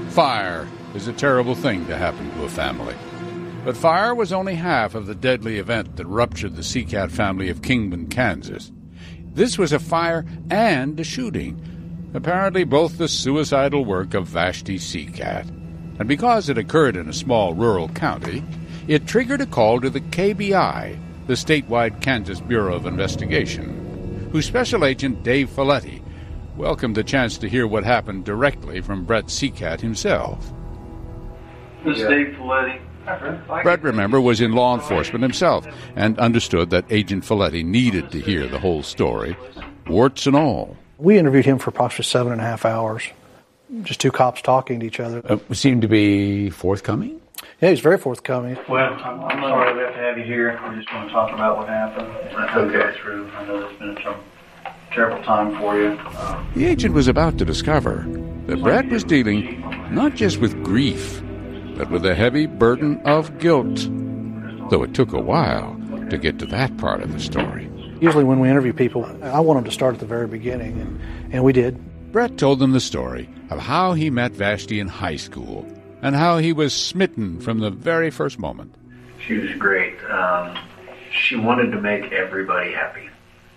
Fire is a terrible thing to happen to a family. But fire was only half of the deadly event that ruptured the Seacat family of Kingman, Kansas. This was a fire and a shooting, apparently both the suicidal work of Vashti Seacat. And because it occurred in a small rural county, it triggered a call to the KBI, the statewide Kansas Bureau of Investigation, whose Special Agent Dave Folletti welcomed the chance to hear what happened directly from Brett Seacat himself. This is Dave Folletti. Brett, remember, was in law enforcement himself and understood that Agent Folletti needed to hear the whole story, warts and all. We interviewed him for approximately 7.5 hours, just two cops talking to each other. Seemed to be forthcoming? Yeah, he's very forthcoming. Well, I'm sorry we have to have you here. We just want to talk about what happened. That's okay. Through. I know it's been some terrible time for you. The agent was about to discover that Brett was dealing not just with grief, but with a heavy burden of guilt, though it took a while to get to that part of the story. Usually when we interview people, I want them to start at the very beginning, and we did. Brett told them the story of how he met Vashti in high school and how he was smitten from the very first moment. She was great. She wanted to make everybody happy.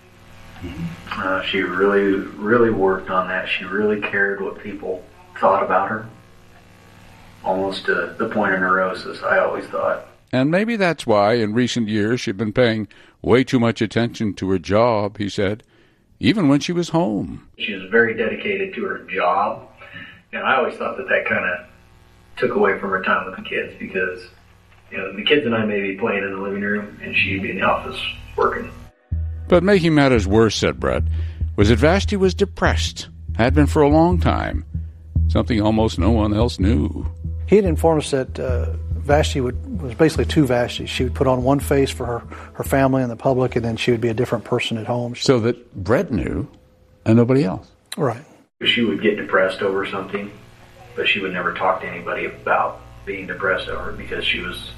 She really, really worked on that. She really cared what people thought about her. Almost to the point of neurosis, I always thought. And maybe that's why, in recent years, she'd been paying way too much attention to her job, he said, even when she was home. She was very dedicated to her job, and I always thought that kind of took away from her time with the kids because, the kids and I may be playing in the living room, and she'd be in the office working. But making matters worse, said Brett, was that Vashti was depressed, had been for a long time, something almost no one else knew. He had informed us that Vashti was basically two Vashtis. She would put on one face for her family and the public, and then she would be a different person at home. So that Brett knew, and nobody else. Right. She would get depressed over something, but she would never talk to anybody about being depressed over it because she was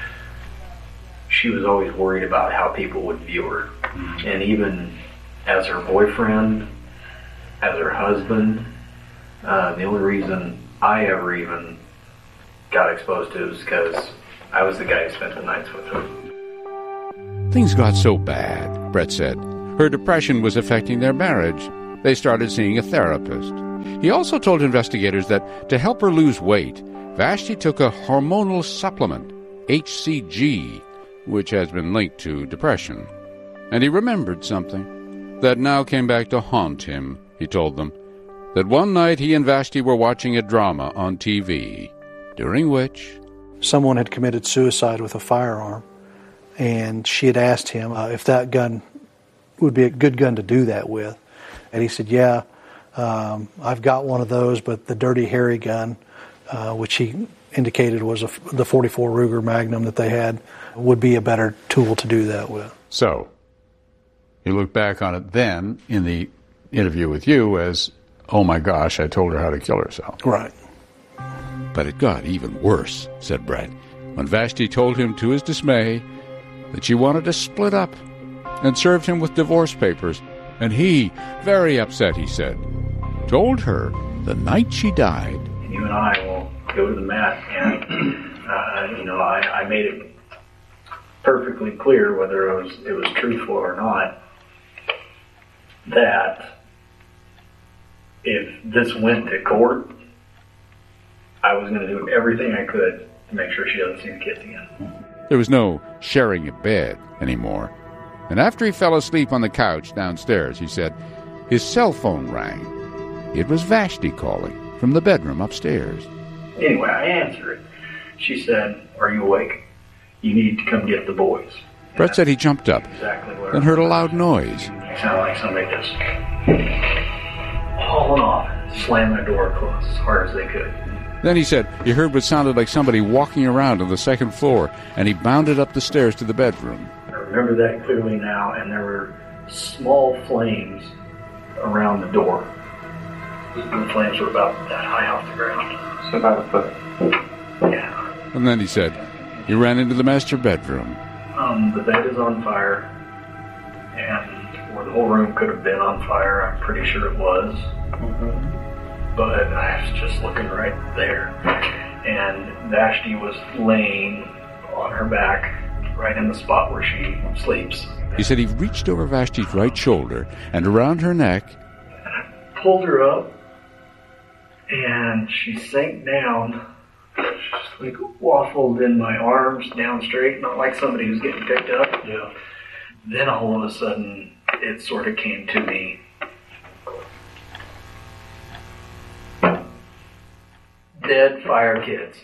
always worried about how people would view her. Mm-hmm. And even as her boyfriend, as her husband, the only reason I ever even got exposed to it was because I was the guy who spent the nights with her. Things got so bad, Brett said. Her depression was affecting their marriage. They started seeing a therapist. He also told investigators that to help her lose weight, Vashti took a hormonal supplement, HCG, which has been linked to depression. And he remembered something that now came back to haunt him, he told them. That one night he and Vashti were watching a drama on TV, during which someone had committed suicide with a firearm, and she had asked him if that gun would be a good gun to do that with. And he said, yeah, I've got one of those, but the Dirty Harry gun, which he indicated was the .44 Ruger Magnum that they had, would be a better tool to do that with. So, you look back on it then, in the interview with you, as, oh my gosh, I told her how to kill herself. Right. But it got even worse, said Brett, when Vashti told him to his dismay that she wanted to split up and served him with divorce papers. And he, very upset, he said, told her the night she died. And you and I will go to the mat, and, I made it perfectly clear, whether it was truthful or not, that if this went to court, I was going to do everything I could to make sure she doesn't see the kids again. There was no sharing a bed anymore. And after he fell asleep on the couch downstairs, he said, his cell phone rang. It was Vashti calling from the bedroom upstairs. Anyway, I answered it. She said, are you awake? You need to come get the boys. Brett said he jumped up, then heard a loud noise. It sounded like somebody just hauling off, slammed the door closed as hard as they could. Then he said he heard what sounded like somebody walking around on the second floor, and he bounded up the stairs to the bedroom. I remember that clearly now, and there were small flames around the door. The flames were about that high off the ground. So about a foot. Yeah. And then he said he ran into the master bedroom. The bed is on fire, and where the whole room could have been on fire, I'm pretty sure it was. Mm-hmm. but I was just looking right there. And Vashti was laying on her back, right in the spot where she sleeps. He said he reached over Vashti's right shoulder and around her neck. And I pulled her up, and she sank down. Just like waffled in my arms down straight, not like somebody who's getting picked up. Yeah. Then all of a sudden, it sort of came to me. Dead fire kids.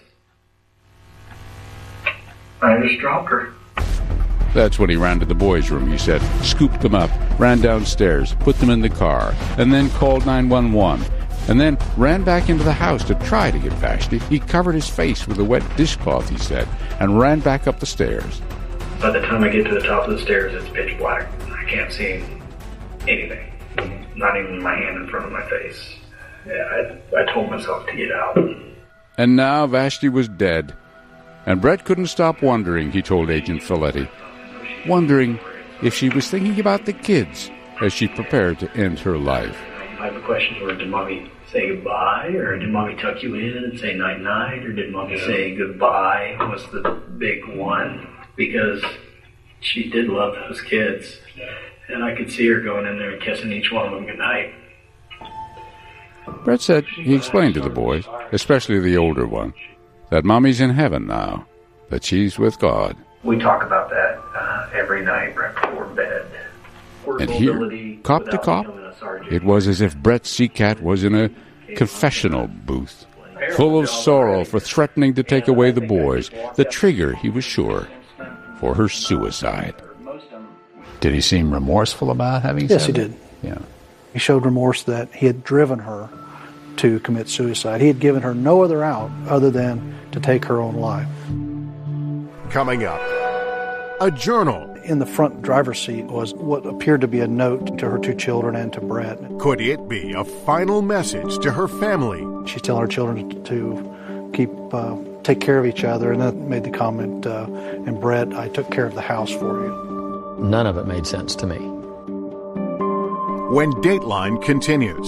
I just dropped her. That's when he ran to the boys' room, he said, scooped them up, ran downstairs, put them in the car, and then called 911. And then ran back into the house to try to get Vashti. He covered his face with a wet dishcloth, he said, and ran back up the stairs. By the time I get to the top of the stairs, it's pitch black. I can't see anything. Not even my hand in front of my face. Yeah, I told myself to get out. And now Vashti was dead. And Brett couldn't stop wondering, he told Agent Folletti, wondering if she was thinking about the kids as she prepared to end her life. My questions were, did Mommy say goodbye, or did Mommy tuck you in and say night-night, or did Mommy say goodbye was the big one? Because she did love those kids, and I could see her going in there and kissing each one of them goodnight. Brett said he explained to the boys, especially the older one, that Mommy's in heaven now, that she's with God. We talk about that every night right before bed. And here, cop to cop, it was as if Brett Seacat was in a confessional booth, full of sorrow for threatening to take away the boys, the trigger, he was sure, for her suicide. Did he seem remorseful about having said Yes, he did. Yeah. He showed remorse that he had driven her to commit suicide. He had given her no other out other than to take her own life. Coming up, a journal. In the front driver's seat was what appeared to be a note to her two children and to Brett. Could it be a final message to her family? She's telling her children to take care of each other, and then made the comment, and Brett, I took care of the house for you. None of it made sense to me. When Dateline continues.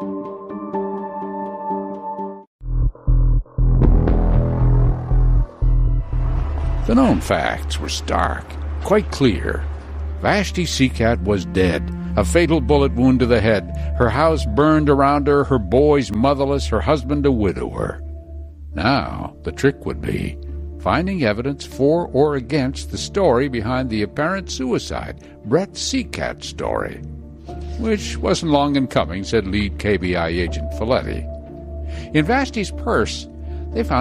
The known facts were stark, quite clear. Vashti Seacat was dead, a fatal bullet wound to the head, her house burned around her, her boys motherless, her husband a widower. Now, the trick would be finding evidence for or against the story behind the apparent suicide, Brett Seacat's story, which wasn't long in coming, said lead KBI agent Folletti. In Vashti's purse, they found